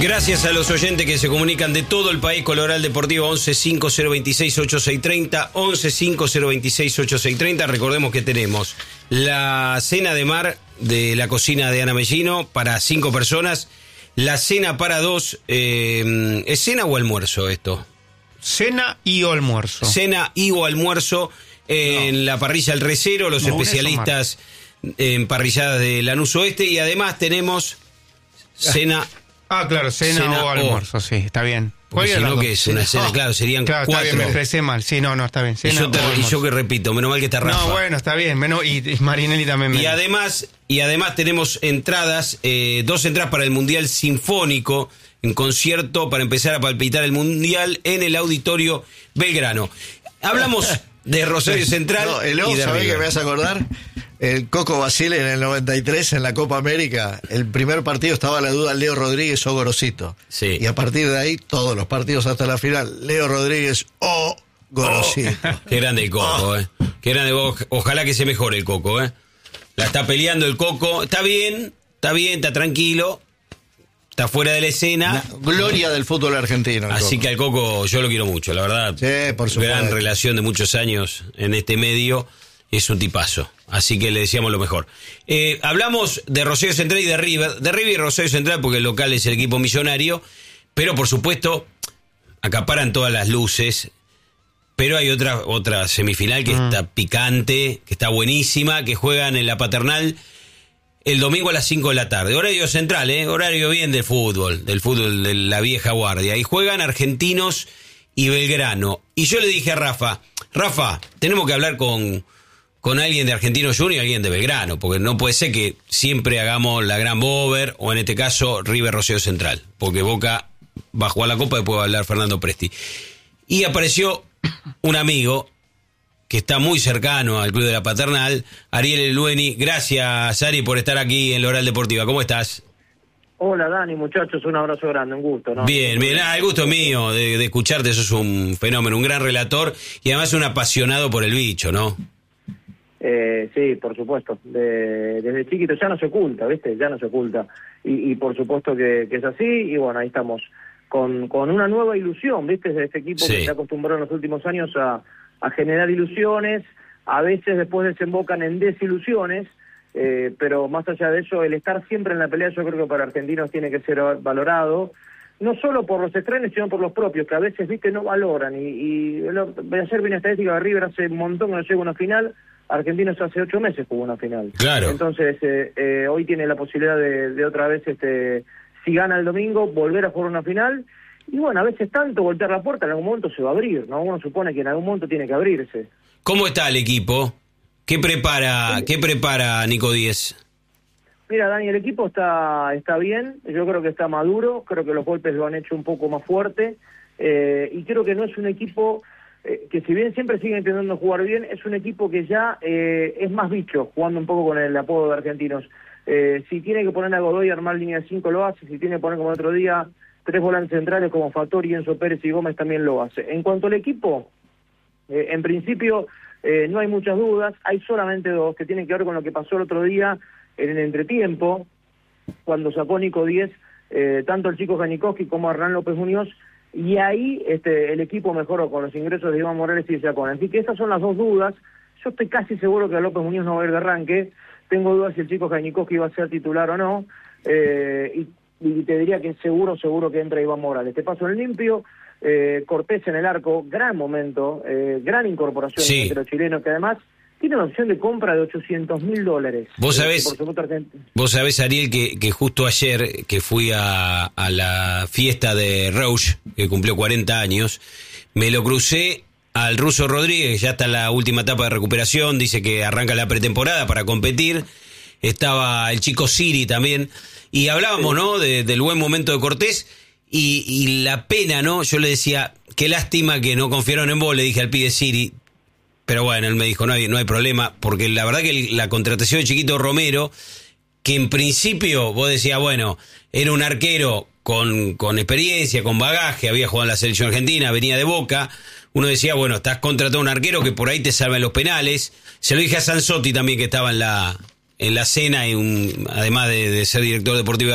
Gracias a los oyentes que se comunican de todo el país con el Oral Deportivo 1150268630, 1150268630. Recordemos que tenemos la cena de mar de la cocina de Ana Mellino para 5 personas, la cena para 2, ¿es cena o almuerzo esto? Cena y o almuerzo. Cena y o almuerzo en la parrilla El Recero, los especialistas en parrilladas de Lanús Oeste, y además tenemos cena... Ah, claro, cena o almuerzo, sí, está bien. Porque si no, que es una cena, claro, serían 4. Está bien, me expresé mal, sí, no, está bien. Cena y yo que repito, menos mal que está Rafa. No, bueno, está bien, y Marinelli también. Y además tenemos entradas, 2 entradas para el Mundial Sinfónico, en concierto para empezar a palpitar el Mundial en el Auditorio Belgrano. Hablamos de Rosario Central. No, ¿sabés qué me vas a acordar? El Coco Basile en el 93 en la Copa América, el primer partido estaba a la duda Leo Rodríguez o Gorosito. Sí. Y a partir de ahí, todos los partidos hasta la final, Leo Rodríguez o Gorosito. Qué grande el Coco, Qué grande. Ojalá que se mejore el Coco, La está peleando el Coco. Está bien, está tranquilo. Está fuera de la escena. La gloria del fútbol argentino. Así que al Coco yo lo quiero mucho, la verdad. Sí, por supuesto. Gran relación de muchos años en este medio. Es un tipazo. Así que le deseamos lo mejor. Hablamos de Rosario Central y de River. De River y Rosario Central porque el local es el equipo millonario. Pero por supuesto acaparan todas las luces. Pero hay otra semifinal que está picante, que está buenísima, que juegan en la Paternal el domingo a las 5 de la tarde. Horario central, horario bien del fútbol de la vieja guardia. Y juegan Argentinos y Belgrano. Y yo le dije a Rafa, tenemos que hablar con alguien de Argentinos Juniors y alguien de Belgrano, porque no puede ser que siempre hagamos la gran Bover, o en este caso River Rosario Central, porque Boca va a jugar la Copa y después va a hablar Fernando Presti. Y apareció un amigo que está muy cercano al Club de la Paternal, Ariel Elueni. Gracias, Ari, por estar aquí en la Oral Deportiva. ¿Cómo estás? Hola, Dani, muchachos, un abrazo grande, un gusto, ¿no? Bien, el gusto es mío de escucharte, sos un fenómeno, un gran relator y además un apasionado por el bicho, ¿no? Sí, por supuesto, desde chiquito ya no se oculta, ¿viste? Ya no se oculta, y por supuesto que es así, y bueno, ahí estamos con una nueva ilusión, ¿viste? De este equipo que se acostumbró en los últimos años a generar ilusiones, a veces después desembocan en desilusiones, pero más allá de eso, el estar siempre en la pelea yo creo que para Argentinos tiene que ser valorado, no solo por los extraños, sino por los propios, que a veces, ¿viste?, no valoran, y ayer vi una estadística de River hace un montón que no llega a una final, Argentinos hace 8 meses jugó una final. Claro. Entonces, hoy tiene la posibilidad de otra vez, si gana el domingo, volver a jugar una final. Y bueno, a veces tanto voltear la puerta, en algún momento se va a abrir, ¿no? Uno supone que en algún momento tiene que abrirse. ¿Cómo está el equipo? ¿Qué prepara Nico Díez? Mira, Dani, el equipo está bien, yo creo que está maduro, creo que los golpes lo han hecho un poco más fuerte, y creo que no es un equipo... que si bien siempre sigue intentando jugar bien, es un equipo que ya es más bicho, jugando un poco con el apodo de Argentinos. Si tiene que poner a Godoy y armar línea de 5 lo hace, si tiene que poner como el otro día 3 volantes centrales como Fattori, Enzo Pérez y Gómez también lo hace. En cuanto al equipo, en principio no hay muchas dudas, hay solamente 2 que tienen que ver con lo que pasó el otro día en el entretiempo, cuando sacó Nico Díez, tanto el chico Janikowski como Hernán López Muñoz, y ahí el equipo mejoró con los ingresos de Iván Morales y de Chacón. Así que esas son las 2 dudas. Yo estoy casi seguro que López Muñoz no va a ir de arranque. Tengo dudas si el chico Janikowski va a ser titular o no. Y te diría que seguro que entra Iván Morales. Te paso en limpio. Cortés en el arco, gran momento, gran incorporación de los chilenos, que además tiene una opción de compra de $800.000. Vos sabés, Ariel, que justo ayer que fui a la fiesta de Rouge, que cumplió 40 años, me lo crucé al Ruso Rodríguez, ya está en la última etapa de recuperación, dice que arranca la pretemporada para competir, estaba el chico Siri también, y hablábamos, ¿no?, del buen momento de Cortés, y la pena, ¿no? Yo le decía, qué lástima que no confiaron en vos, le dije al pibe Siri. Pero bueno, él me dijo, no hay problema, porque la verdad que la contratación de Chiquito Romero, que en principio vos decías, bueno, era un arquero con experiencia, con bagaje, había jugado en la selección argentina, venía de Boca, uno decía, bueno, estás contratando a un arquero que por ahí te salva en los penales. Se lo dije a Sansotti también, que estaba en la cena, y además de ser director deportivo